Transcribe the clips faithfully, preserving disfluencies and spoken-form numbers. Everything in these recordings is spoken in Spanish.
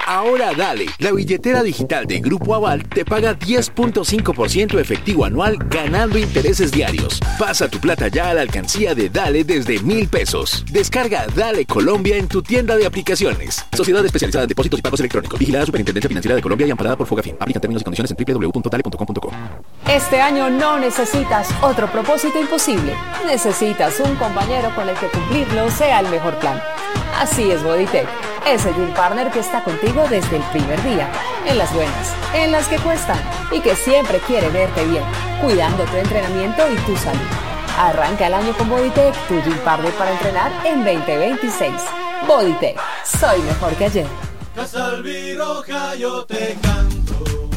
Ahora dale, la billetera digital de Grupo Aval te paga diez punto cinco por ciento efectivo anual ganando intereses diarios. Pasa tu plata ya a la alcancía de Dale desde mil pesos. Descarga Dale Colombia en tu tienda de aplicaciones. Sociedad especializada en depósitos y pagos electrónicos. Vigilada Superintendencia Financiera de Colombia y amparada por Fogafín. Aplican términos y condiciones en doble u doble u doble u punto dale punto com punto co. Este año no necesitas otro propósito imposible. Necesitas un compañero con el que cumplirlo sea el mejor plan. Así es Bodytech, ese gym partner que está contigo desde el primer día, en las buenas, en las que cuestan y que siempre quiere verte bien, cuidando tu entrenamiento y tu salud. Arranca el año con Bodytech, tu gym partner para entrenar en veinte veintiséis. Bodytech, soy mejor que ayer. yo te canto.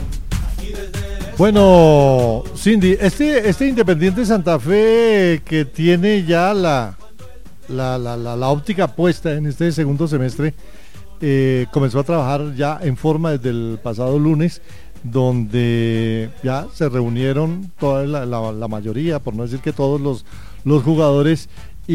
Bueno, Cindy, este, este Independiente Santa Fe que tiene ya la... La, la, la, la óptica puesta en este segundo semestre, eh, comenzó a trabajar ya en forma desde el pasado lunes, donde ya se reunieron toda la, la, la mayoría, por no decir que todos los, los jugadores,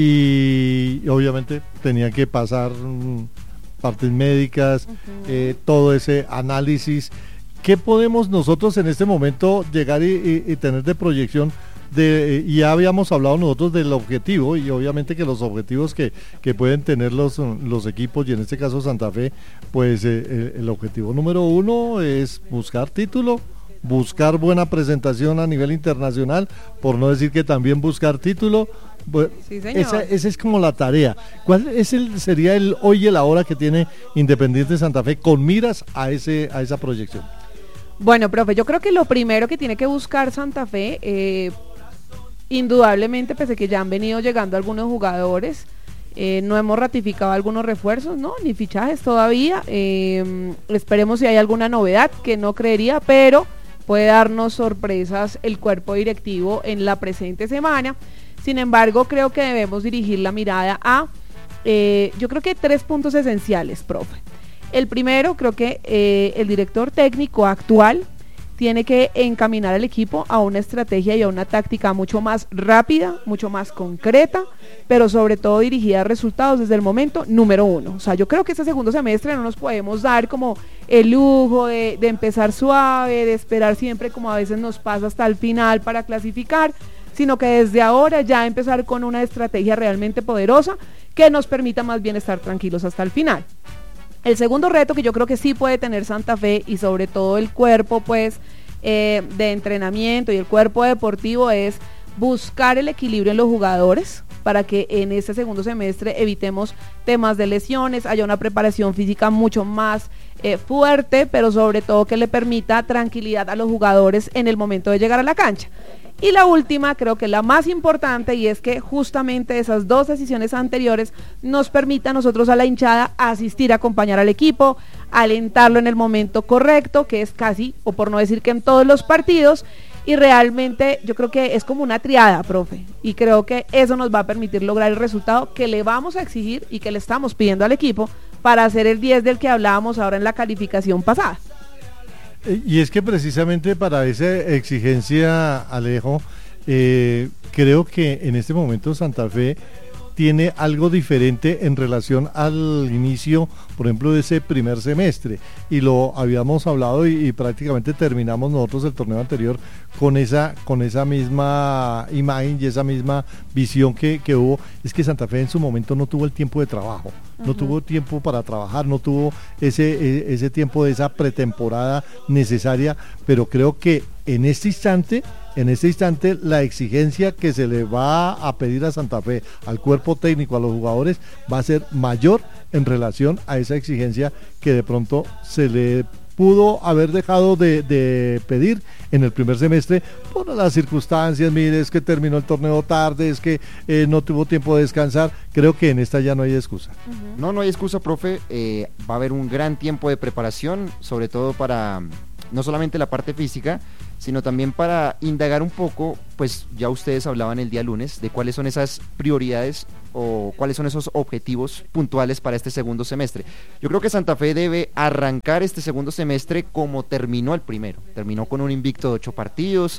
y, y obviamente tenían que pasar um, partes médicas, uh-huh. eh, todo ese análisis. ¿Qué podemos nosotros en este momento llegar y, y, y tener de proyección? De, ya habíamos hablado nosotros del objetivo, y obviamente que los objetivos que, que pueden tener los, los equipos, y en este caso Santa Fe, pues eh, el objetivo número uno es buscar título, buscar buena presentación a nivel internacional, por no decir que también buscar título. Pues, sí, esa, esa es como la tarea. ¿Cuál es el, sería el hoy y el ahora que tiene Independiente Santa Fe con miras a, ese, a esa proyección? Bueno, profe, yo creo que lo primero que tiene que buscar Santa Fe, eh, indudablemente, pese a que ya han venido llegando algunos jugadores, eh, no hemos ratificado algunos refuerzos, no, ni fichajes todavía, eh, esperemos si hay alguna novedad, que no creería, pero puede darnos sorpresas el cuerpo directivo en la presente semana. Sin embargo, creo que debemos dirigir la mirada a, eh, yo creo que hay tres puntos esenciales, profe. El primero, creo que eh, el director técnico actual tiene que encaminar al equipo a una estrategia y a una táctica mucho más rápida, mucho más concreta, pero sobre todo dirigida a resultados desde el momento número uno. O sea, yo creo que este segundo semestre no nos podemos dar como el lujo de, de empezar suave, de esperar siempre como a veces nos pasa hasta el final para clasificar, sino que desde ahora ya empezar con una estrategia realmente poderosa que nos permita más bien estar tranquilos hasta el final. El segundo reto que yo creo que sí puede tener Santa Fe, y sobre todo el cuerpo pues eh, de entrenamiento y el cuerpo deportivo, es buscar el equilibrio en los jugadores para que en este segundo semestre evitemos temas de lesiones, haya una preparación física mucho más eh, fuerte, pero sobre todo que le permita tranquilidad a los jugadores en el momento de llegar a la cancha. Y la última, creo que la más importante, y es que justamente esas dos decisiones anteriores nos permita a nosotros, a la hinchada, asistir, acompañar al equipo, alentarlo en el momento correcto, que es casi, o por no decir que en todos los partidos, y realmente yo creo que es como una triada, profe, y creo que eso nos va a permitir lograr el resultado que le vamos a exigir y que le estamos pidiendo al equipo para hacer el diez del que hablábamos ahora en la calificación pasada. Y es que precisamente para esa exigencia, Alejo, eh, creo que en este momento Santa Fe tiene algo diferente en relación al inicio, por ejemplo, de ese primer semestre, y lo habíamos hablado y, y prácticamente terminamos nosotros el torneo anterior con esa con esa misma imagen y esa misma visión que, que hubo. Es que Santa Fe en su momento no tuvo el tiempo de trabajo, uh-huh. no tuvo tiempo para trabajar, no tuvo ese, ese tiempo de esa pretemporada necesaria, pero creo que en este instante En este instante la exigencia que se le va a pedir a Santa Fe, al cuerpo técnico, a los jugadores, va a ser mayor en relación a esa exigencia que de pronto se le pudo haber dejado de, de pedir en el primer semestre por las circunstancias. Mire, es que terminó el torneo tarde, es que eh, no tuvo tiempo de descansar. Creo que en esta ya no hay excusa. Uh-huh. No, no hay excusa, profe. Eh, va a haber un gran tiempo de preparación, sobre todo para no solamente la parte física, sino también para indagar un poco, pues ya ustedes hablaban el día lunes de cuáles son esas prioridades o cuáles son esos objetivos puntuales para este segundo semestre. Yo creo que Santa Fe debe arrancar este segundo semestre como terminó el primero, terminó con un invicto de ocho partidos,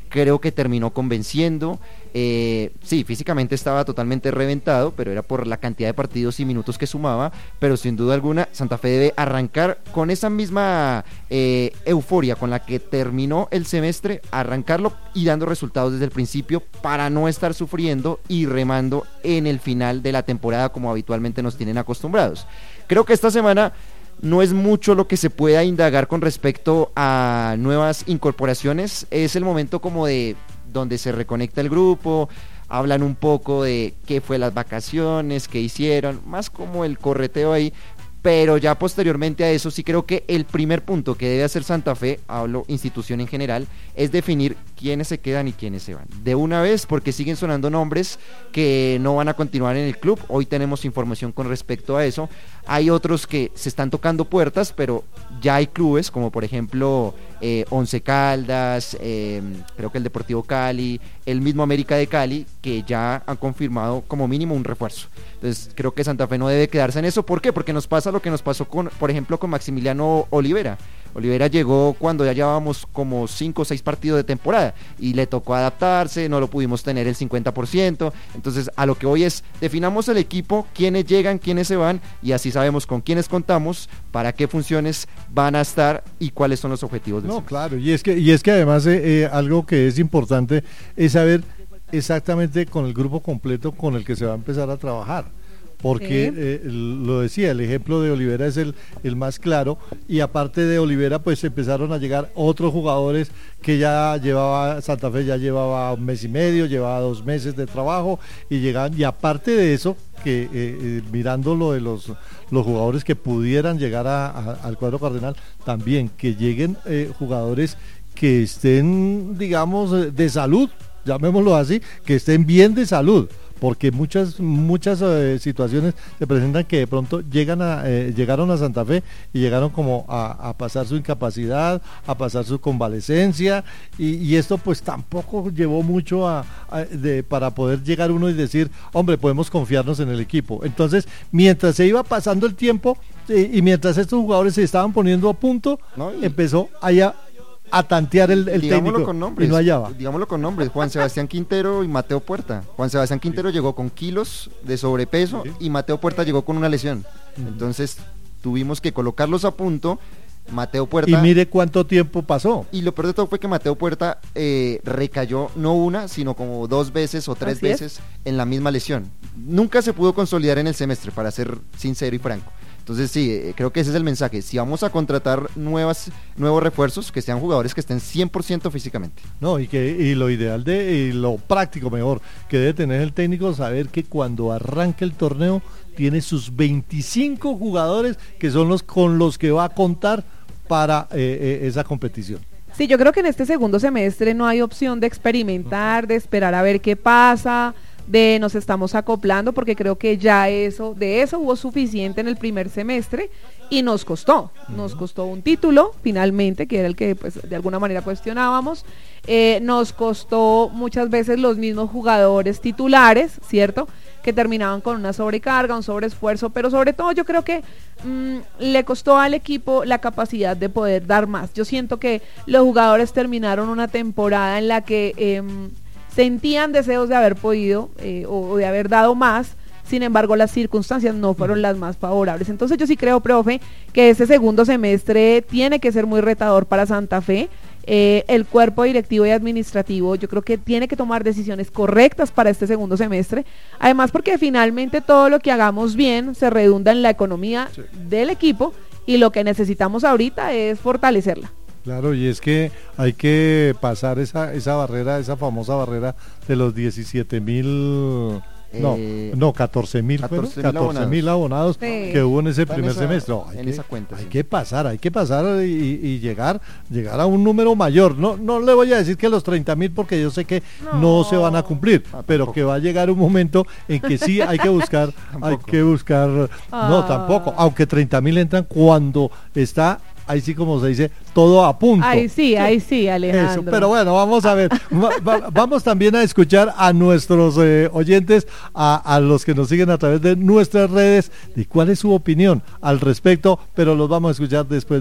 creo que terminó convenciendo. Eh, sí, físicamente estaba totalmente reventado, pero era por la cantidad de partidos y minutos que sumaba, pero sin duda alguna Santa Fe debe arrancar con esa misma eh, euforia con la que terminó el semestre, arrancarlo y dando resultados desde el principio para no estar sufriendo y remando en el final de la temporada como habitualmente nos tienen acostumbrados. Creo que esta semana no es mucho lo que se pueda indagar con respecto a nuevas incorporaciones, es el momento como de donde se reconecta el grupo, hablan un poco de qué fue las vacaciones, qué hicieron, más como el correteo ahí, pero ya posteriormente a eso sí creo que el primer punto que debe hacer Santa Fe, hablo institución en general, es definir quiénes se quedan y quiénes se van. De una vez, porque siguen sonando nombres que no van a continuar en el club, hoy tenemos información con respecto a eso, hay otros que se están tocando puertas, pero ya hay clubes, como por ejemplo eh, Once Caldas, eh, creo que el Deportivo Cali, el mismo América de Cali, que ya han confirmado como mínimo un refuerzo. Entonces creo que Santa Fe no debe quedarse en eso. ¿Por qué? Porque nos pasa lo que nos pasó con, por ejemplo, con Maximiliano Olivera. Olivera llegó cuando ya llevábamos como cinco o seis partidos de temporada y le tocó adaptarse, no lo pudimos tener el cincuenta por ciento, entonces a lo que voy es, definamos el equipo, quiénes llegan, quiénes se van y así sabemos con quiénes contamos, para qué funciones van a estar y cuáles son los objetivos del No, semestre. claro, y es que, y es que además eh, eh, algo que es importante es saber exactamente con el grupo completo con el que se va a empezar a trabajar. Porque sí. eh, lo decía, el ejemplo de Olivera es el, el más claro, y aparte de Olivera pues empezaron a llegar otros jugadores que ya llevaba, Santa Fe ya llevaba un mes y medio, llevaba dos meses de trabajo y llegaban, y aparte de eso, que eh, eh, mirando lo de los, los jugadores que pudieran llegar a, a, al cuadro cardenal, también que lleguen eh, jugadores que estén, digamos, de salud, llamémoslo así, que estén bien de salud, porque muchas muchas eh, situaciones se presentan que de pronto llegan a eh, llegaron a Santa Fe y llegaron como a, a pasar su incapacidad, a pasar su convalecencia, y, y esto pues tampoco llevó mucho a, a de, para poder llegar uno y decir, hombre, podemos confiarnos en el equipo. Entonces, mientras se iba pasando el tiempo eh, y mientras estos jugadores se estaban poniendo a punto, ¿no? y... empezó allá a tantear el, el técnico con nombres, y no hallaba. Digámoslo con nombres, Juan Sebastián Quintero y Mateo Puerta. Juan Sebastián Quintero sí. llegó con kilos de sobrepeso sí. y Mateo Puerta llegó con una lesión. Uh-huh. Entonces tuvimos que colocarlos a punto. Mateo Puerta... Y mire cuánto tiempo pasó. Y lo peor de todo fue que Mateo Puerta eh, recayó no una, sino como dos veces o tres Así veces es. en la misma lesión. Nunca se pudo consolidar en el semestre, para ser sincero y franco. Entonces sí, eh, creo que ese es el mensaje. Si vamos a contratar nuevas nuevos refuerzos, que sean jugadores que estén cien por ciento físicamente. No, y que y lo ideal de y lo práctico mejor que debe tener el técnico, saber que cuando arranque el torneo tiene sus veinticinco jugadores que son los con los que va a contar para eh, eh, esa competición. Sí, yo creo que en este segundo semestre no hay opción de experimentar, de esperar a ver qué pasa, de nos estamos acoplando, porque creo que ya eso, de eso hubo suficiente en el primer semestre y nos costó, nos costó un título finalmente, que era el que pues de alguna manera cuestionábamos, eh, nos costó muchas veces los mismos jugadores titulares, ¿cierto?, que terminaban con una sobrecarga, un sobreesfuerzo, pero sobre todo yo creo que mmm, le costó al equipo la capacidad de poder dar más. Yo siento que los jugadores terminaron una temporada en la que eh, sentían deseos de haber podido eh, o, o de haber dado más, sin embargo las circunstancias no fueron las más favorables. Entonces yo sí creo, profe, que este segundo semestre tiene que ser muy retador para Santa Fe. Eh, el cuerpo directivo y administrativo yo creo que tiene que tomar decisiones correctas para este segundo semestre, además porque finalmente todo lo que hagamos bien se redunda en la economía sí. del equipo, y lo que necesitamos ahorita es fortalecerla. Claro, y es que hay que pasar esa esa barrera, esa famosa barrera de los diecisiete mil... No, eh, no, catorce mil catorce mil abonados sí. que hubo en ese primer esa, semestre. No, hay, en que, esa cuenta, hay sí. que pasar, hay que pasar y, y llegar llegar a un número mayor. No no le voy a decir que los treinta mil, porque yo sé que no, no se van a cumplir, ah, pero que va a llegar un momento en que sí hay que buscar, hay que buscar, ah. no, tampoco, aunque treinta mil entran cuando está, ahí sí, como se dice, todo a punto. Ahí sí, ahí sí, Alejandro. Eso, pero bueno, vamos a ver. va, va, vamos también a escuchar a nuestros eh, oyentes, a, a los que nos siguen a través de nuestras redes, de cuál es su opinión al respecto, pero los vamos a escuchar después.